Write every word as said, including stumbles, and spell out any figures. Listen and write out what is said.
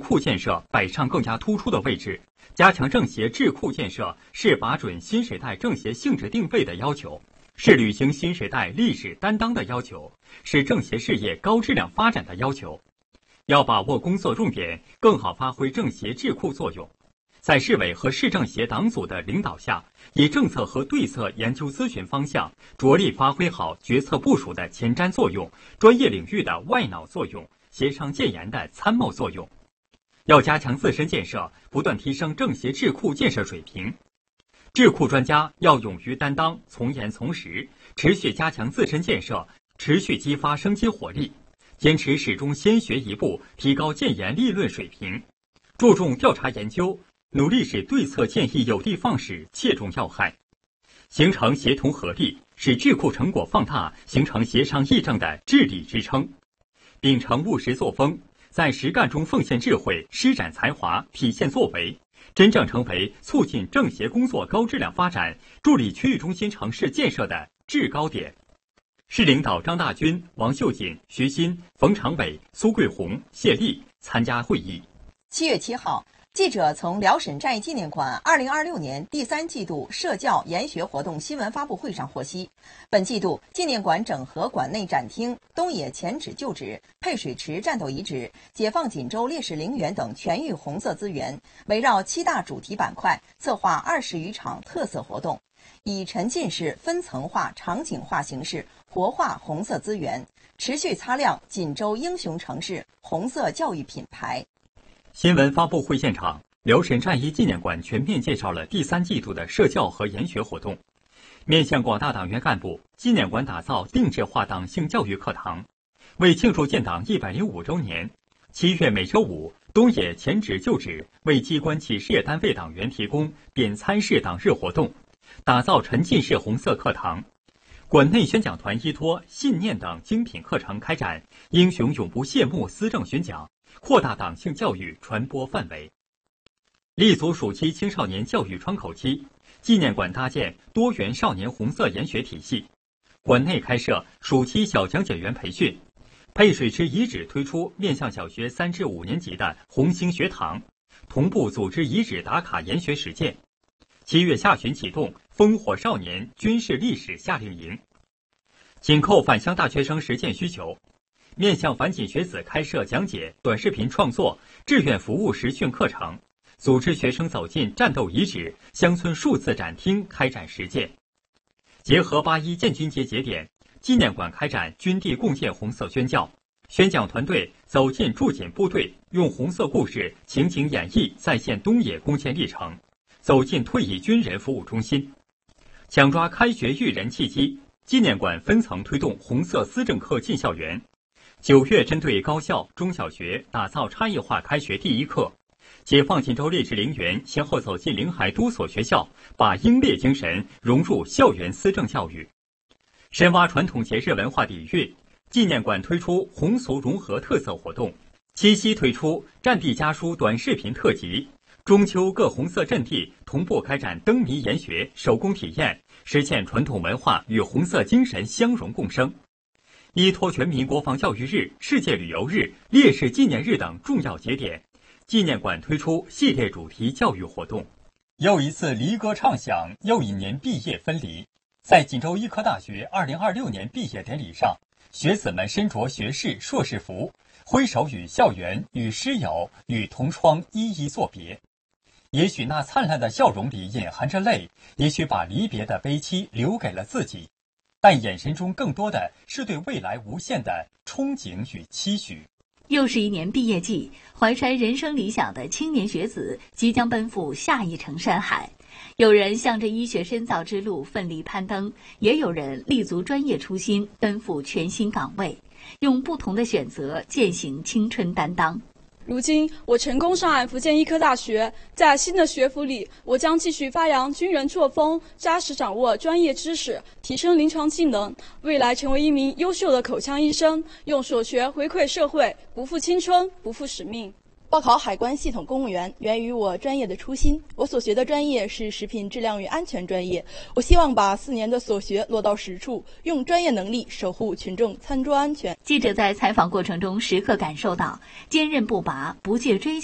库建设摆上更加突出的位置。加强政协智库建设是把准新时代政协性质定位的要求，是履行新时代历史担当的要求，是政协事业高质量发展的要求。要把握工作重点，更好发挥政协智库作用。在市委和市政协党组的领导下，以政策和对策研究咨询方向，着力发挥好决策部署的前瞻作用、专业领域的外脑作用、协商建言的参谋作用。要加强自身建设，不断提升政协智库建设水平。智库专家要勇于担当，从严从实，持续加强自身建设，持续激发生机活力，坚持始终先学一步，提高建言立论水平，注重调查研究，努力使对策建议有的放矢，切中要害，形成协同合力，使智库成果放大，形成协商议政的治理支撑。秉承务实作风，在实干中奉献智慧，施展才华，体现作为，真正成为促进政协工作高质量发展、助力区域中心城市建设的制高点。市领导张大军、王秀锦、徐新、冯长伟、苏桂红、谢丽参加会议。 七月七号，记者从辽沈战役纪念馆二零二六年第三季度社教研学活动新闻发布会上获悉，本季度纪念馆整合馆内展厅、东野前址旧址、配水池战斗遗址、解放锦州烈士陵园等全域红色资源，围绕七大主题板块策划二十余场特色活动，以沉浸式、分层化、场景化形式活化红色资源，持续擦亮锦州英雄城市红色教育品牌。 新闻发布会现场，辽沈战役纪念馆全面介绍了第三季度的社教和研学活动。面向广大党员干部，纪念馆打造定制化党性教育课堂。为庆祝建党一百零五周年，七月每周五，东野前址旧址为机关企事业单位党员提供点餐式党日活动，打造沉浸式红色课堂。馆内宣讲团依托信念等精品课程开展英雄永不谢幕思政宣讲，扩大党性教育传播范围。立足暑期青少年教育窗口期，纪念馆搭建多元少年红色研学体系，馆内开设暑期小讲解员培训，配水池遗址推出面向小学三至五年级的红星学堂，同步组织遗址打卡研学实践。七月下旬启动烽火少年军事历史夏令营，紧扣返乡大学生实践需求，面向返锦学子开设讲解、短视频创作、志愿服务实训课程，组织学生走进战斗遗址、乡村数字展厅开展实践。结合八一建军节节点，纪念馆开展军地共建红色宣教，宣讲团队走进驻锦部队，用红色故事情景演绎再现东野攻坚历程，走进退役军人服务中心。抢抓开学育人契机，纪念馆分层推动红色思政课进校园。九月针对高校、中小学打造差异化开学第一课。解放锦州烈士陵园先后走进临海多所学校，把英烈精神融入校园思政教育。深挖传统节日文化底蕴，纪念馆推出红俗融合特色活动。七夕推出战地家书短视频特辑，中秋各红色阵地同步开展灯谜研学、手工体验，实现传统文化与红色精神相融共生。依托全民国防教育日、世界旅游日、烈士纪念日等重要节点，纪念馆推出系列主题教育活动。又一次离歌唱响，又一年毕业分离。在锦州医科大学二零二六年毕业典礼上，学子们身着学士、硕士服，挥手与校园、与师友、与同窗一一作别。也许那灿烂的笑容里隐含着泪，也许把离别的悲戚留给了自己，但眼神中更多的是对未来无限的憧憬与期许。 又是一年毕业季，怀揣人生理想的青年学子即将奔赴下一程山海。有人向着医学深造之路奋力攀登，也有人立足专业初心奔赴全新岗位，用不同的选择践行青春担当。 如今我成功上岸福建医科大学，在新的学府里，我将继续发扬军人作风，扎实掌握专业知识，提升临床技能，未来成为一名优秀的口腔医生，用所学回馈社会，不负青春，不负使命。 报考海关系统公务员源于我专业的初心，我所学的专业是食品质量与安全专业，我希望把四年的所学落到实处，用专业能力守护群众餐桌安全。 记者在采访过程中时刻感受到坚韧不拔、不懈追求